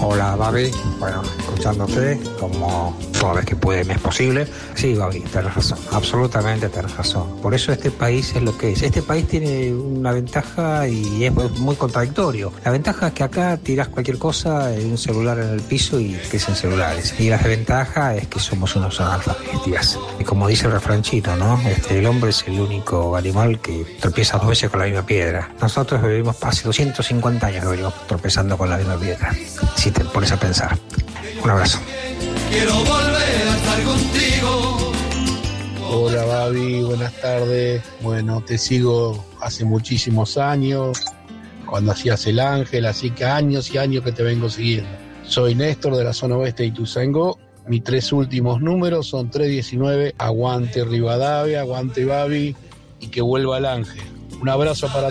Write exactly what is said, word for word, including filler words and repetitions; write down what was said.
Hola, Babi. Bueno, escuchándote como toda vez que puede me es posible. Sí, Babi, tenés razón. Absolutamente tenés razón. Por eso este país es lo que es. Este país tiene una ventaja y es muy contradictorio. La ventaja es que acá tirás cualquier cosa en un celular en el piso y que es en celulares. Y la desventaja es que somos unos analfabetas. Y como dice el refranchito, ¿no? Este, el hombre es el único animal que tropieza dos veces con la misma piedra. Nosotros vivimos hace doscientos cincuenta años que venimos tropezando con la misma piedra. Si te pones a pensar. Un abrazo. Quiero volver a estar contigo. Hola, Babi, buenas tardes. Bueno, te sigo hace muchísimos años, cuando hacías El Ángel, así que años y años que te vengo siguiendo. Soy Néstor de la zona oeste de Ituzaingó. Mis tres últimos números son tres diecinueve. Aguante Rivadavia, aguante Babi y que vuelva el Ángel. Un abrazo para